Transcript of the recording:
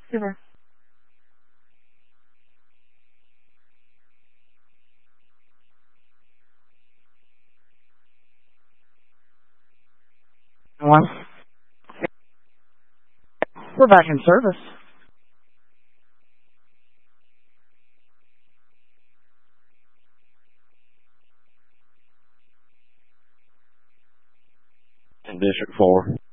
Super. One. We're back in service. In District 4.